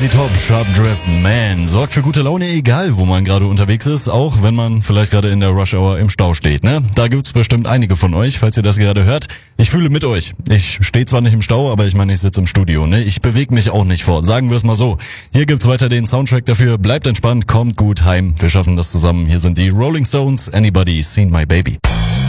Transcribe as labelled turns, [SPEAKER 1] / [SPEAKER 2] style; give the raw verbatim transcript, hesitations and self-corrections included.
[SPEAKER 1] Z Top, Sharp Dressed Man. Sorgt für gute Laune, egal wo man gerade unterwegs ist, auch wenn man vielleicht gerade in der Rush Hour im Stau steht, ne? Da gibt's bestimmt einige von euch, falls ihr das gerade hört. Ich fühle mit euch. Ich stehe zwar nicht im Stau, aber ich meine, ich sitze im Studio, ne? Ich bewege mich auch nicht fort, sagen wir es mal so. Hier gibt's weiter den Soundtrack dafür. Bleibt entspannt, kommt gut heim. Wir schaffen das zusammen. Hier sind die Rolling Stones, Anybody Seen My Baby.